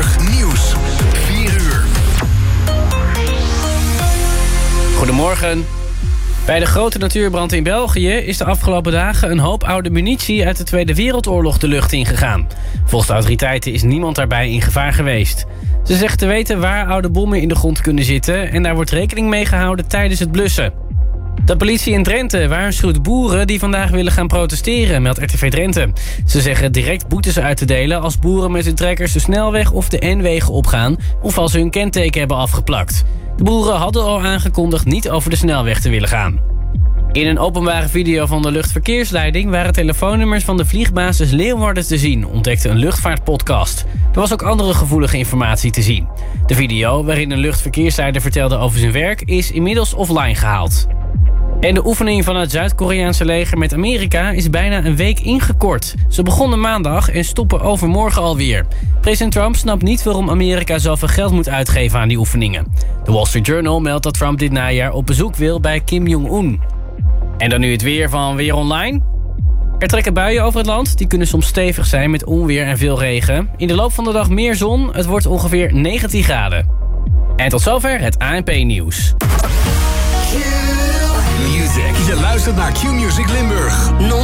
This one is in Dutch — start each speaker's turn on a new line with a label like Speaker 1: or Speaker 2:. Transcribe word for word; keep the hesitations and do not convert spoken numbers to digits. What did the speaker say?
Speaker 1: Limburg Nieuws. vier uur.
Speaker 2: Goedemorgen. Bij de grote natuurbrand in België is de afgelopen dagen een hoop oude munitie uit de Tweede Wereldoorlog de lucht ingegaan. Volgens de autoriteiten is niemand daarbij in gevaar geweest. Ze zeggen te weten waar oude bommen in de grond kunnen zitten en daar wordt rekening mee gehouden tijdens het blussen. De politie in Drenthe waarschuwt boeren die vandaag willen gaan protesteren, meldt R T V Drenthe. Ze zeggen direct boetes uit te delen als boeren met hun trekkers de snelweg of de N-wegen opgaan of als ze hun kenteken hebben afgeplakt. De boeren hadden al aangekondigd niet over de snelweg te willen gaan. In een openbare video van de luchtverkeersleiding waren telefoonnummers van de vliegbasis Leeuwarden te zien, ontdekte een luchtvaartpodcast. Er was ook andere gevoelige informatie te zien. De video, waarin een luchtverkeersleider vertelde over zijn werk, is inmiddels offline gehaald. En de oefening van het Zuid-Koreaanse leger met Amerika is bijna een week ingekort. Ze begonnen maandag en stoppen overmorgen alweer. President Trump snapt niet waarom Amerika zoveel geld moet uitgeven aan die oefeningen. De Wall Street Journal meldt dat Trump dit najaar op bezoek wil bij Kim Jong-un. En dan nu het weer van Weer Online. Er trekken buien over het land. Die kunnen soms stevig zijn met onweer en veel regen. In de loop van de dag meer zon. Het wordt ongeveer negentien graden. En tot zover het A N P-nieuws.
Speaker 1: Music. Je luistert naar Q-Music Limburg.